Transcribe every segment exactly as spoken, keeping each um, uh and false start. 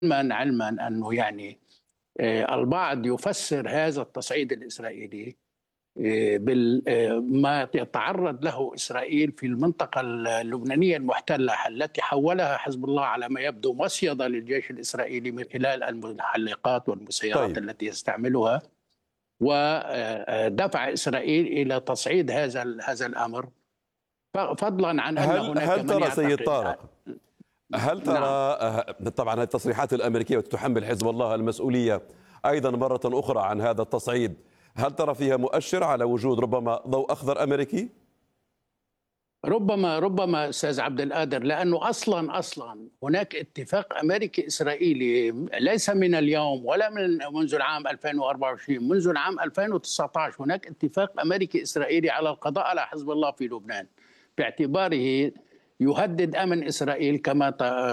علما علما أنه يعني آه، البعض يفسر هذا التصعيد الإسرائيلي بما يتعرض له إسرائيل في المنطقة اللبنانية المحتلة التي حولها حزب الله على ما يبدو مصيدة للجيش الإسرائيلي من خلال المحلقات والمسيرات طيب التي يستعملها، ودفع إسرائيل إلى تصعيد هذا هذا الأمر، فضلا عن أن هل هناك هل من ترى سيد يعتقد. طارق، هل ترى نعم. آه، طبعا هذه التصريحات الأمريكية وتحمل حزب الله المسؤولية أيضا مرة أخرى عن هذا التصعيد، هل ترى فيها مؤشر على وجود ربما ضوء أخضر أمريكي؟ ربما ربما استاذ عبد القادر، لانه اصلا اصلا هناك اتفاق امريكي اسرائيلي ليس من اليوم ولا من منذ العام ألفين وأربعة وعشرين، منذ العام ألفين وتسعة عشر هناك اتفاق امريكي اسرائيلي على القضاء على حزب الله في لبنان باعتباره يهدد امن اسرائيل كما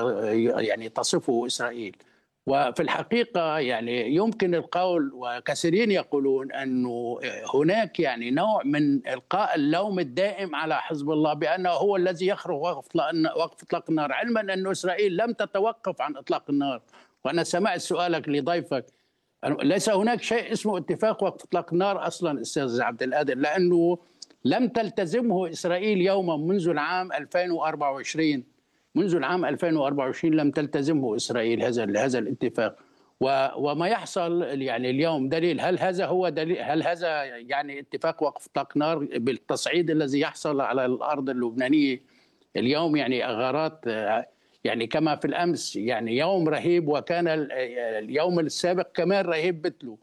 يعني تصفه اسرائيل. وفي الحقيقة يعني يمكن القول، وكثيرين يقولون أنه هناك يعني نوع من إلقاء اللوم الدائم على حزب الله بأنه هو الذي يخرج وقف إطلاق النار، علما أن إسرائيل لم تتوقف عن إطلاق النار. وأنا سمعت سؤالك لضيفك، ليس هناك شيء اسمه اتفاق وقف إطلاق النار أصلا أستاذ عبد القادر، لأنه لم تلتزمه إسرائيل يوما منذ العام ألفين وأربعة وعشرين. منذ العام ألفين وأربعة وعشرين لم تلتزمه إسرائيل هذا هذا الاتفاق. وما يحصل يعني اليوم دليل، هل هذا هو دليل، هل هذا يعني اتفاق وقف اطلاق نار بالتصعيد الذي يحصل على الارض اللبنانيه اليوم؟ يعني غارات يعني كما في الامس، يعني يوم رهيب، وكان اليوم السابق كمان رهيب مثله.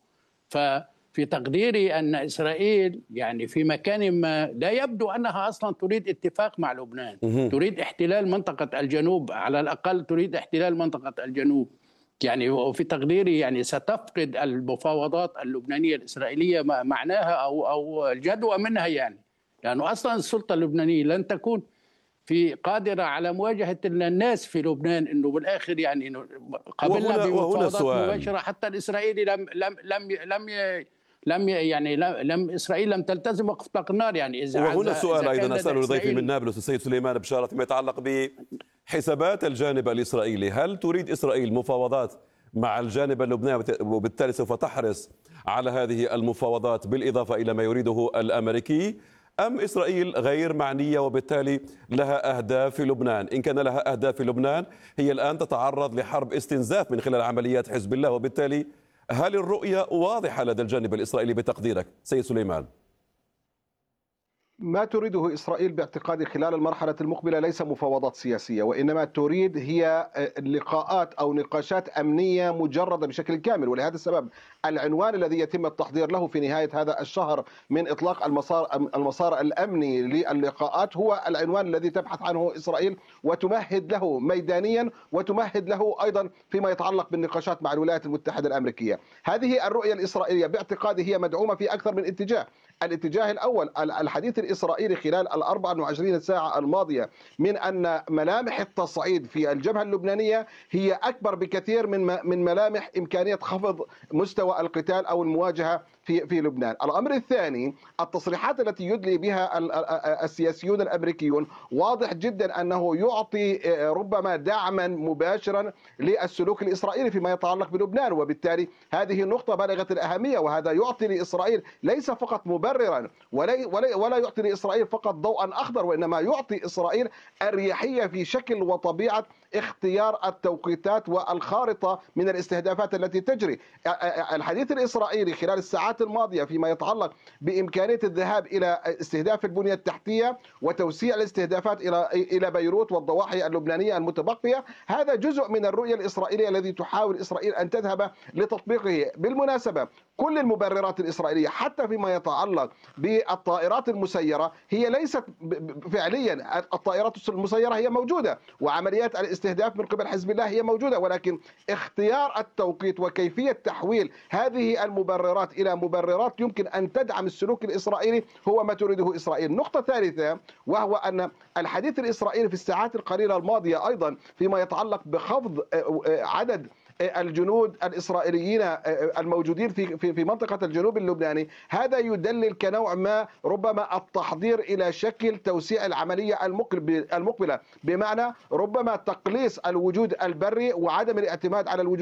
ففي تقديري ان اسرائيل يعني في مكان ما لا يبدو انها اصلا تريد اتفاق مع لبنان، تريد احتلال منطقه الجنوب، على الاقل تريد احتلال منطقه الجنوب. يعني وفي تقديري يعني ستفقد المفاوضات اللبنانيه الاسرائيليه معناها او او الجدوى منها، يعني لانه اصلا السلطه اللبنانيه لن تكون في قادره على مواجهه الناس في لبنان، انه بالاخر يعني قبلنا بمفاوضات مباشره. حتى الاسرائيلي لم لم لم لم لم يعني لم اسرائيل لم تلتزم وقف اطلاق النار. يعني اذا وهنا سؤال ايضا اساله لضيفي من نابلس السيد سليمان بشاره فيما يتعلق بحسابات الجانب الاسرائيلي، هل تريد اسرائيل مفاوضات مع الجانب اللبناني وبالتالي سوف تحرص على هذه المفاوضات بالاضافه الى ما يريده الامريكي، أم إسرائيل غير معنية وبالتالي لها أهداف في لبنان؟ إن كان لها أهداف في لبنان هي الآن تتعرض لحرب استنزاف من خلال عمليات حزب الله، وبالتالي هل الرؤية واضحة لدى الجانب الإسرائيلي بتقديرك سيد سليمان؟ ما تريده إسرائيل باعتقادي خلال المرحلة المقبلة ليس مفاوضات سياسية، وإنما تريد هي لقاءات أو نقاشات أمنية مجردة بشكل كامل. ولهذا السبب العنوان الذي يتم التحضير له في نهاية هذا الشهر من إطلاق المسار المسار الأمني للقاءات هو العنوان الذي تبحث عنه إسرائيل وتمهد له ميدانيا وتمهد له أيضا فيما يتعلق بالنقاشات مع الولايات المتحدة الأمريكية. هذه الرؤية الإسرائيلية باعتقادي هي مدعومة في أكثر من اتجاه. الاتجاه الأول الحديث الإسرائيلي خلال الأربع وعشرين ساعة الماضية من أن ملامح التصعيد في الجبهة اللبنانية هي أكبر بكثير من من ملامح إمكانية خفض مستوى القتال أو المواجهة في في لبنان. الأمر الثاني التصريحات التي يدلي بها السياسيون الأمريكيون واضح جدا أنه يعطي ربما دعما مباشرا للسلوك الإسرائيلي فيما يتعلق بلبنان، وبالتالي هذه نقطة بالغة الأهمية، وهذا يعطي لإسرائيل ليس فقط مبررا ولا ولا ولا يعطي لإسرائيل فقط ضوءا أخضر، وإنما يعطي إسرائيل أريحية في شكل وطبيعة اختيار التوقيتات والخارطة من الاستهدافات التي تجري. الحديث الإسرائيلي خلال الساعات الماضية فيما يتعلق بإمكانية الذهاب إلى استهداف البنية التحتية وتوسيع الاستهدافات إلى إلى بيروت والضواحي اللبنانية المتبقية، هذا جزء من الرؤية الإسرائيلية الذي تحاول إسرائيل أن تذهب لتطبيقه. بالمناسبة كل المبررات الإسرائيلية حتى فيما يتعلق بالطائرات المسيرة هي ليست فعليا، الطائرات المسيرة هي موجودة وعمليات الاستهداف من قبل حزب الله هي موجودة، ولكن اختيار التوقيت وكيفية تحويل هذه المبررات إلى مبررات يمكن أن تدعم السلوك الإسرائيلي هو ما تريده إسرائيل. نقطة ثالثة وهو أن الحديث الإسرائيلي في الساعات القليلة الماضية أيضا فيما يتعلق بخفض عدد الجنود الإسرائيليين الموجودين في في في منطقة الجنوب اللبناني، هذا يدلل كنوع ما ربما التحضير إلى شكل توسيع العملية المقبلة، بمعنى ربما تقليص الوجود البري وعدم الاعتماد على الوجود